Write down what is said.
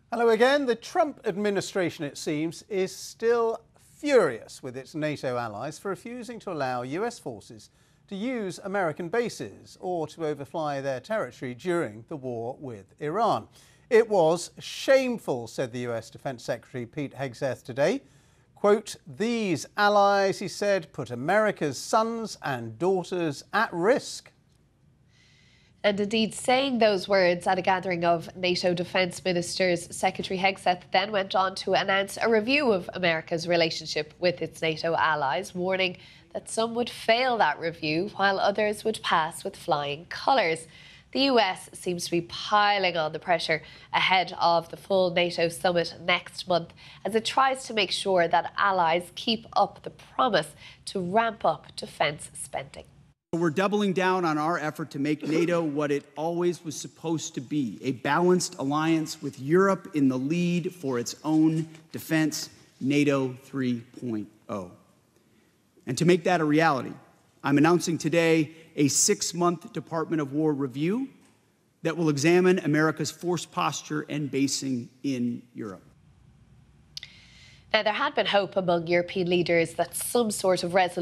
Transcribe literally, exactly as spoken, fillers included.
Hello again. The Trump administration, it seems, is still furious with its NATO allies for refusing to allow U S forces to use American bases or to overfly their territory during the war with Iran. It was shameful, said the U S Defense Secretary Pete Hegseth today. Quote, "These allies," he said, "put America's sons and daughters at risk." And indeed, saying those words at a gathering of NATO defence ministers, Secretary Hegseth then went on to announce a review of America's relationship with its NATO allies, warning that some would fail that review while others would pass with flying colours. The U S seems to be piling on the pressure ahead of the full NATO summit next month as it tries to make sure that allies keep up the promise to ramp up defence spending. We're doubling down on our effort to make NATO what it always was supposed to be, a balanced alliance with Europe in the lead for its own defense, NATO three point oh. And to make that a reality, I'm announcing today a six-month Department of War review that will examine America's force posture and basing in Europe. Now, there had been hope among European leaders that some sort of resolution